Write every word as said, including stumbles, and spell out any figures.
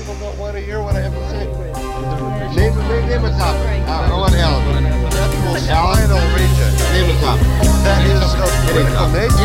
people don't want to hear what I have to say. Name, name, name a topic. Uh, I want Alan. Natural spinal region. Name a topic. That is of critical nature.